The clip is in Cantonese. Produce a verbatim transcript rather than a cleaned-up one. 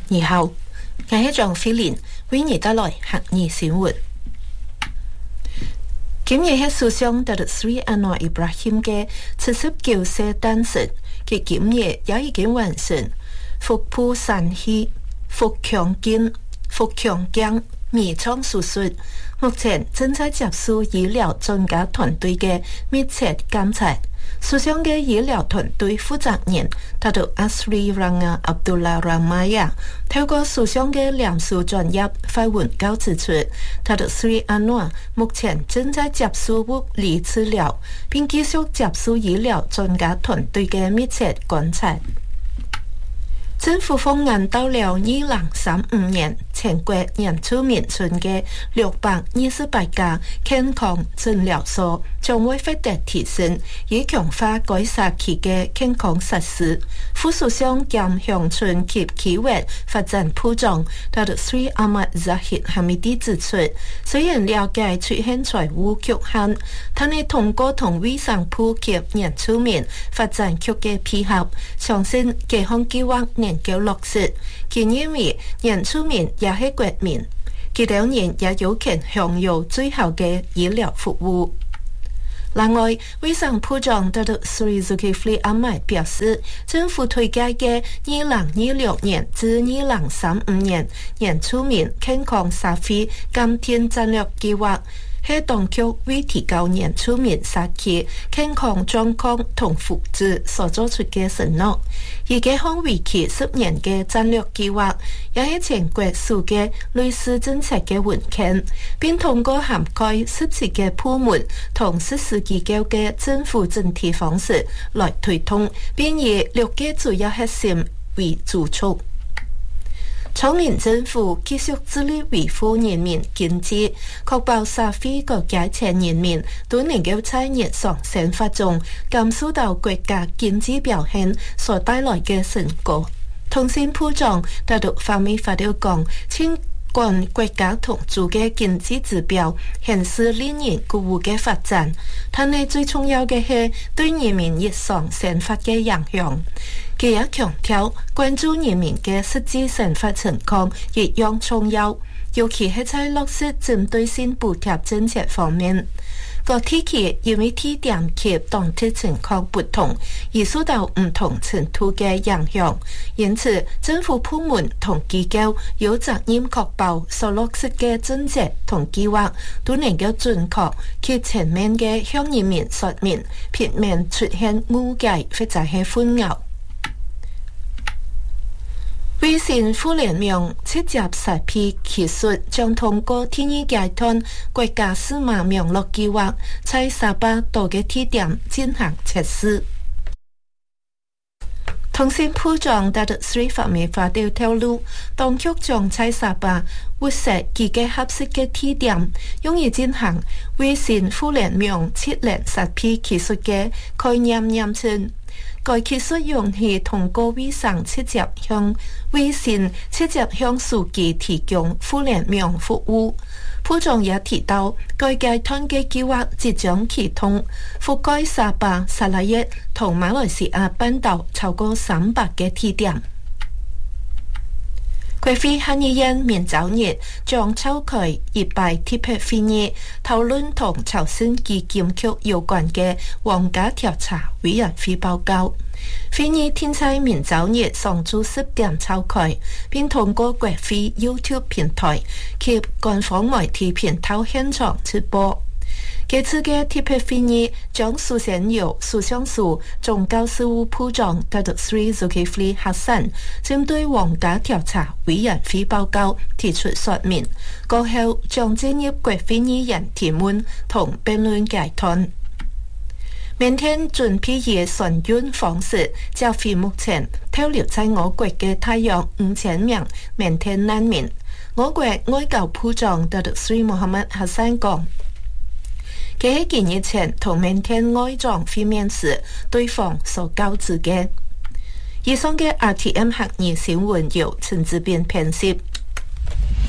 你好，我係張菲蓮，為你帶來客語新聞。今日係首相達賴斯里安華伊布拉欣嘅七十九歲誕辰，佢今日也已經完成腹部散氣、腹腔鏡、腹腔鏡微創手術，目前正在接受醫療專家團隊嘅密切監察。首相嘅醫療團隊負責人達賴斯里讓亞阿卜杜拉讓瑪亞透過首相嘅臉書專頁發文告指出，達賴斯里安華目前正在接受物理治療，並繼續接受醫療專家團隊嘅密切觀察。政府方案到了二零三五年，全國原住民村嘅六百二十八家健康診療所將會獲得提升，以強化該社區嘅健康設施。副首相兼鄉村及企業發展部長達賴斯里阿末扎希哈米蒂指出，雖然了解出現財務局限，但係通過同衛生部及原住民發展局嘅配合，相信這項計劃能夠落實。佢認為原住民也係國民，佢兩人也有權享有最好嘅醫療服務。另外，衛生部長達賴斯里祖基弗里阿麥表示，政府推介嘅二零二六年至二零三五年原住民健康社會監聽戰略計劃，係當局為提高原住民社區健康狀況同福祉所做出嘅承諾。而這項為期十年嘅戰略計劃，也係全國數嘅類似政策嘅文件，並通過涵蓋十七個部門同十四機構嘅政府整體方式來推動，並以六個主要核心為主軸。聰明政府繼續致力維護人民經濟，確保社會各階層人民都能夠在日常生活中感受到國家經濟表現所帶來嘅成果。通信部長達賴法美發表講，儘管國家同族嘅經濟指標顯示令人鼓舞嘅發展，但係最重要嘅係對人民日常生活嘅影響。佢也強調，關注人民嘅實際生活情況一樣重要，尤其係在落實針對性補貼政策方面。各地區因為地點及當地情況不同，而受到唔同程度嘅影響，因此政府部門同機構有責任確保所落實嘅政策同計劃都能夠準確及全面嘅向人民說明，避免出現誤解或者係混淆。微信互聯網切接實批技術將通過第二階段國家數碼網絡計劃，在三百多個地點進行測試。通信部長達賴斯里法美發表透露，當局將在三百物色幾個合適嘅地點，用以進行微信互聯網切連實批技術嘅概念驗證。該技術容易通過微信直接向微信直接向數據提供互聯網服務。部長也提到，該階段嘅計劃即將啟動，覆蓋沙巴、沙拉越同馬來西亞半島超過三百個地點。國會下議院明週日將召開一百特別會議，討論同朝鮮基金局有關嘅皇家調查委員會報告。會議聽在明週日上晝十點召開，並通過國會 YouTube 平台及官方媒體頻道現場直播。這次嘅特別會議將首先由首相署宗教事務部長達賴斯里祖基弗里哈桑針對皇家調查委員會報告提出說明，過後將進入國會議員提問同辯論階段。明天準備以選舉方式召回目前逗留在我國嘅大約五千名緬甸難民。我國外交部長達賴斯里穆罕默哈桑講，佢喺幾日前同緬甸外長會面時，對方所告知嘅。以上嘅 R T M 客語新聞由陳志斌編輯。